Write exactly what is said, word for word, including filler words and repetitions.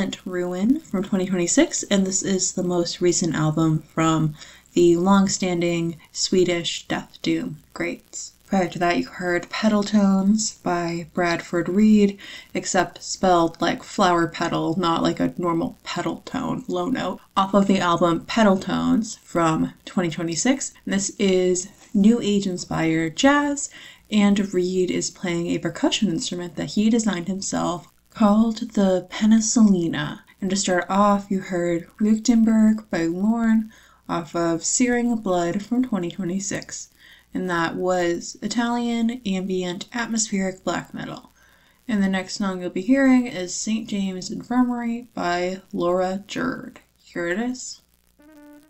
Silent Ruin from twenty twenty-six, and this is the most recent album from the long-standing Swedish death doom greats. Prior to that, you heard Petal Tones by Bradford Reed, except spelled like flower petal, not like a normal pedal tone, low note, off of the album Petal Tones from twenty twenty-six. And this is new age-inspired jazz, and Reed is playing a percussion instrument that he designed himself called the penicillina. And to start off, you heard Lichtenberg by Lorn off of Searing Blood from twenty twenty-six. And that was Italian ambient atmospheric black metal. And the next song you'll be hearing is Saint James Infirmary by Laura Jerd. Here it is.